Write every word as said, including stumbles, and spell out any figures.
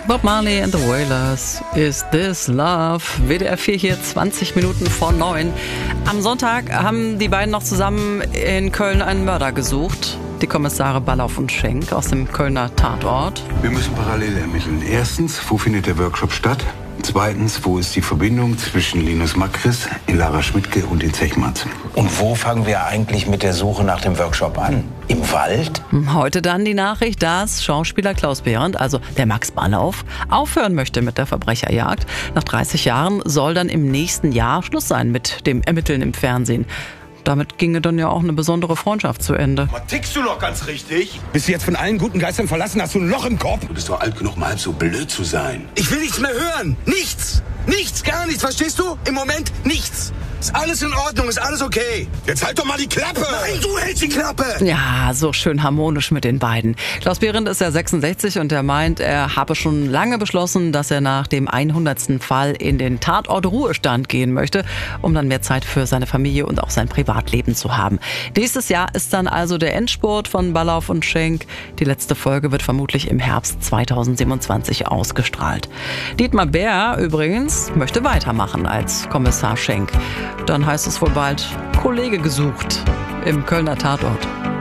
Bob Marley and the Wailers, Is This Love? W D R vier hier, zwanzig Minuten vor neun. Am Sonntag haben die beiden noch zusammen in Köln einen Mörder gesucht. Die Kommissare Ballauf und Schenk aus dem Kölner Tatort. Wir müssen parallel ermitteln. Erstens, wo findet der Workshop statt? Zweitens, wo ist die Verbindung zwischen Linus Makris, Lara Schmidtke und den Zechmanns? Und wo fangen wir eigentlich mit der Suche nach dem Workshop an? Im Wald? Heute dann die Nachricht, dass Schauspieler Klaus Behrendt, also der Max Ballauf, aufhören möchte mit der Verbrecherjagd. Nach dreißig Jahren soll dann im nächsten Jahr Schluss sein mit dem Ermitteln im Fernsehen. Damit ginge dann ja auch eine besondere Freundschaft zu Ende. Was tickst du noch ganz richtig? Bist du jetzt von allen guten Geistern verlassen? Hast du ein Loch im Kopf? Du bist doch alt genug, mal halb so blöd zu sein. Ich will nichts mehr hören. Nichts. Nichts, gar nichts. Verstehst du? Im Moment nichts. Ist alles in Ordnung, ist alles okay. Jetzt halt doch mal die Klappe. Nein, du hältst die Klappe. Ja, so schön harmonisch mit den beiden. Klaus Behrendt ist ja sechsundsechzig und er meint, er habe schon lange beschlossen, dass er nach dem hundertsten Fall in den Tatort Ruhestand gehen möchte, um dann mehr Zeit für seine Familie und auch sein Privatleben zu haben. Nächstes Jahr ist dann also der Endspurt von Ballauf und Schenk. Die letzte Folge wird vermutlich im Herbst zweitausendsiebenundzwanzig ausgestrahlt. Dietmar Bär übrigens möchte weitermachen als Kommissar Schenk. Dann heißt es wohl bald Kollege gesucht im Kölner Tatort.